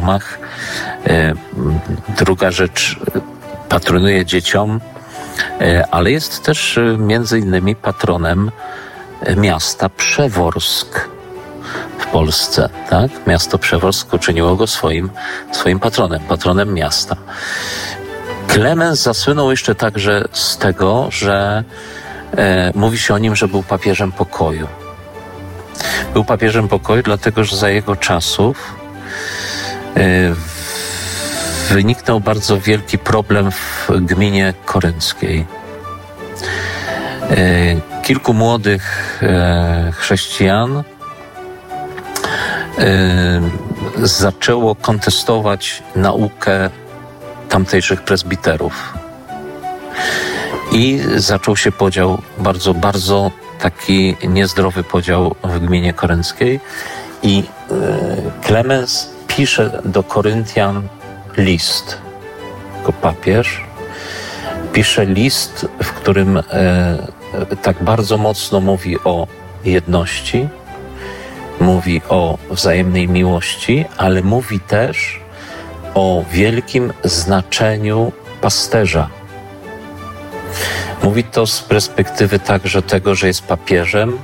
domach. Druga rzecz, patronuje dzieciom, ale jest też między innymi patronem miasta Przeworsk w Polsce, tak? Miasto Przeworsk uczyniło go swoim patronem miasta. Klemens zasłynął jeszcze także z tego, że mówi się o nim, że był papieżem pokoju. Był papieżem pokoju, dlatego że za jego czasów wyniknął bardzo wielki problem w gminie korynckiej. Kilku młodych chrześcijan zaczęło kontestować naukę tamtejszych prezbiterów. I zaczął się podział, bardzo, bardzo taki niezdrowy podział w gminie korynckiej. I Klemens pisze do Koryntian list, jako papież. Pisze list, w którym tak bardzo mocno mówi o jedności, mówi o wzajemnej miłości, ale mówi też o wielkim znaczeniu pasterza. Mówi to z perspektywy także tego, że jest papieżem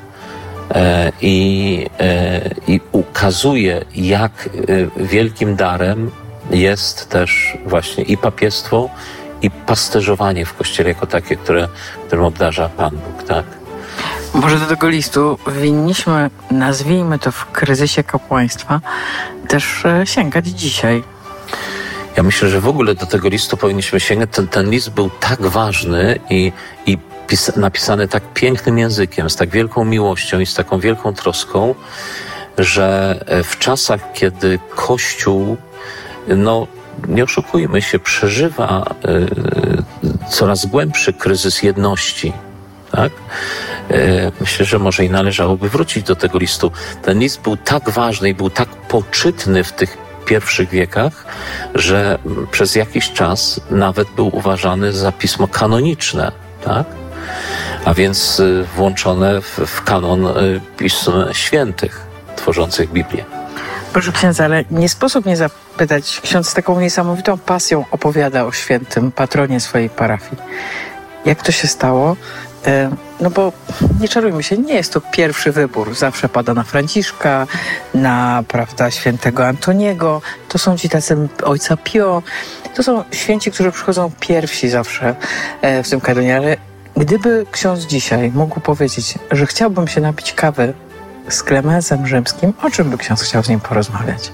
i ukazuje, jak wielkim darem jest też właśnie i papiestwo, i pasterzowanie w Kościele jako takie, którym obdarza Pan Bóg, tak? Może do tego listu winniśmy, nazwijmy to w kryzysie kapłaństwa, też sięgać dzisiaj. Ja myślę, że w ogóle do tego listu powinniśmy sięgać. Ten list był tak ważny i napisany tak pięknym językiem, z tak wielką miłością i z taką wielką troską, że w czasach, kiedy Kościół, nie oszukujmy się, przeżywa coraz głębszy kryzys jedności, tak? Myślę, że może i należałoby wrócić do tego listu. Ten list był tak ważny i był tak poczytny w tych pierwszych wiekach, że przez jakiś czas nawet był uważany za pismo kanoniczne, tak? A więc włączone w kanon pism świętych tworzących Biblię. Proszę księdza, ale nie sposób nie zapytać. Ksiądz z taką niesamowitą pasją opowiada o świętym patronie swojej parafii. Jak to się stało? Bo nie czarujmy się, nie jest to pierwszy wybór. Zawsze pada na Franciszka, na, świętego Antoniego. To są ci tacy ojca Pio. To są święci, którzy przychodzą pierwsi zawsze w tym kanonie. Ale gdyby ksiądz dzisiaj mógł powiedzieć, że chciałbym się napić kawy z Klemensem Rzymskim, o czym by ksiądz chciał z nim porozmawiać?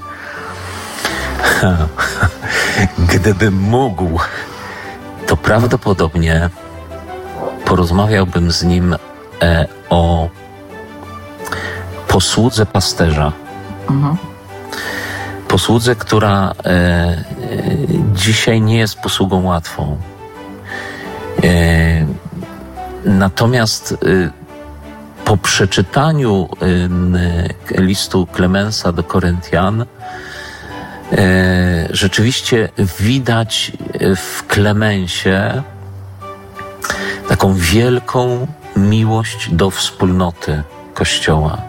Gdybym mógł, to prawdopodobnie porozmawiałbym z nim o posłudze pasterza. Posłudze, która dzisiaj nie jest posługą łatwą. Natomiast po przeczytaniu listu Klemensa do Koryntian rzeczywiście widać w Klemensie taką wielką miłość do wspólnoty Kościoła.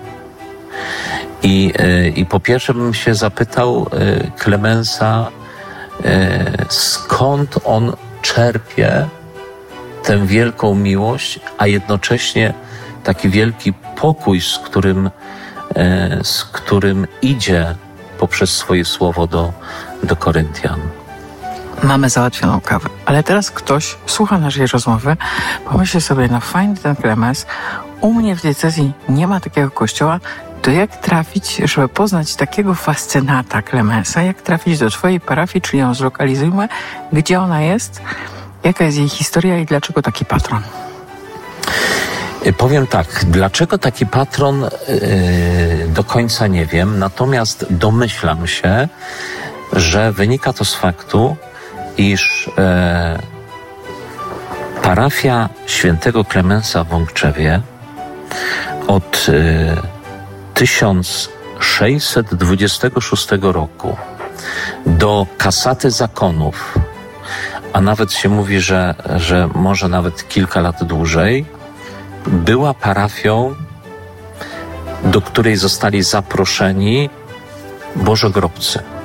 I po pierwsze bym się zapytał Klemensa, skąd on czerpie tę wielką miłość, a jednocześnie taki wielki pokój, z którym idzie poprzez swoje słowo do Koryntian. Mamy załatwioną kawę, ale teraz ktoś słucha naszej rozmowy, pomyśli sobie, fajny ten Klemens, u mnie w diecezji nie ma takiego kościoła, to jak trafić, żeby poznać takiego fascynata Klemensa, jak trafić do twojej parafii, czyli ją zlokalizujmy, gdzie ona jest, jaka jest jej historia i dlaczego taki patron? Powiem tak, dlaczego taki patron do końca nie wiem, natomiast domyślam się, że wynika to z faktu, iż parafia świętego Klemensa w Łączewie od 1626 roku do kasaty zakonów, a nawet się mówi, że może nawet kilka lat dłużej, była parafią, do której zostali zaproszeni bożogrobcy.